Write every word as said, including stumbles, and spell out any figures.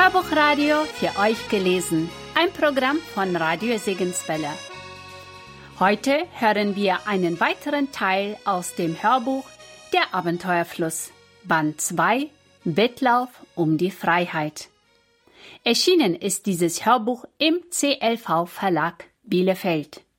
Hörbuchradio für euch gelesen, ein Programm von Radio Segenswelle. Heute hören wir einen weiteren Teil aus dem Hörbuch Der Abenteuerfluss, Band zwei, Wettlauf um die Freiheit. Erschienen ist dieses Hörbuch im C L V Verlag Bielefeld.